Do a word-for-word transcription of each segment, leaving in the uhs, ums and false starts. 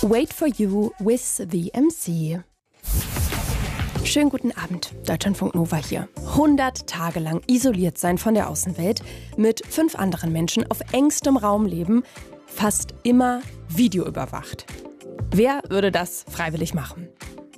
Wait for You with the M C. Schönen guten Abend, Deutschlandfunk Nova hier. hundert Tage lang isoliert sein von der Außenwelt, mit fünf anderen Menschen auf engstem Raum leben, fast immer videoüberwacht. Wer würde das freiwillig machen?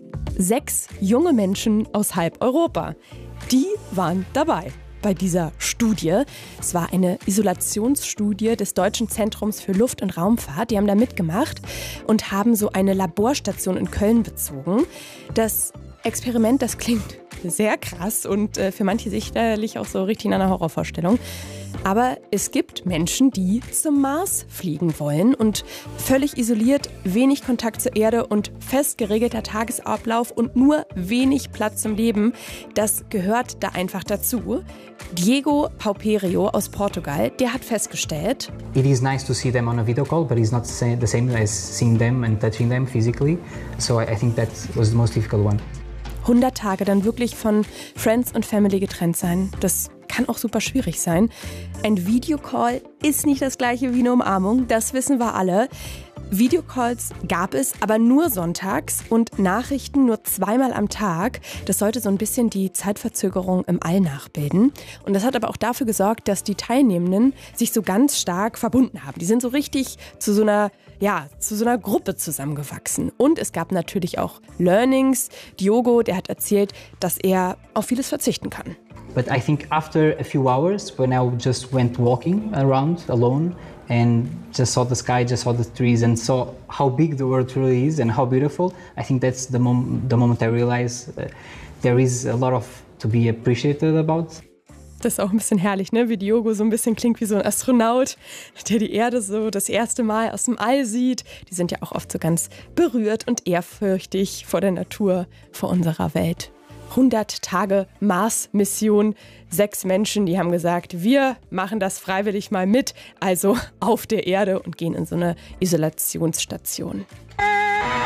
Sechs junge Menschen aus halb Europa, die waren dabei bei dieser Studie. Es war eine Isolationsstudie des Deutschen Zentrums für Luft- und Raumfahrt. Die haben da mitgemacht und haben so eine Laborstation in Köln bezogen. Das Experiment, das klingt sehr krass und äh, für manche sicherlich auch so richtig in einer Horrorvorstellung. Aber es gibt Menschen, die zum Mars fliegen wollen und völlig isoliert, wenig Kontakt zur Erde und fest geregelter Tagesablauf und nur wenig Platz zum Leben. Das gehört da einfach dazu. Diego Pauperio aus Portugal, der hat festgestellt: It is nice to see them on a video call, but it's not the same as seeing them and touching them physically. So I think that was the most difficult one. hundert Tage dann wirklich von Friends und Family getrennt sein. Das kann auch super schwierig sein. Ein Videocall ist nicht das gleiche wie eine Umarmung, das wissen wir alle. Videocalls gab es, aber nur sonntags und Nachrichten nur zweimal am Tag. Das sollte so ein bisschen die Zeitverzögerung im All nachbilden. Und das hat aber auch dafür gesorgt, dass die Teilnehmenden sich so ganz stark verbunden haben. Die sind so richtig zu so einer, ja, zu so einer Gruppe zusammengewachsen. Und es gab natürlich auch Learnings. Diogo, der hat erzählt, dass er auf vieles verzichten kann. But I think after a few hours, when I just went walking around alone and just saw the sky, just saw the trees and saw how big the world really is and how beautiful, I think that's the, mom- the moment I realized uh, there is a lot of to be appreciated about. Das ist auch ein bisschen herrlich, ne? Wie Diogo so ein bisschen klingt wie so ein Astronaut, der die Erde so das erste Mal aus dem All sieht. Die sind ja auch oft so ganz berührt und ehrfürchtig vor der Natur, vor unserer Welt. hundert Tage Mars-Mission. Sechs Menschen, die haben gesagt, wir machen das freiwillig mal mit, also auf der Erde und gehen in so eine Isolationsstation.